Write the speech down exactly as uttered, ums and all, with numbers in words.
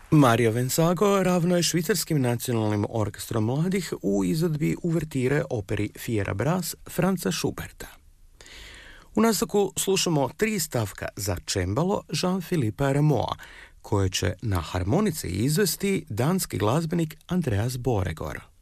Mario Vensago ravno je švicarskim nacionalnim orkestrom mladih u izvedbi uvertire operi Fiera Bras Franza Schuberta. U nastavku slušamo tri stavka za čembalo Jean-Philippe Rameau, koje će na harmonici izvesti danski glazbenik Andreas Boregor.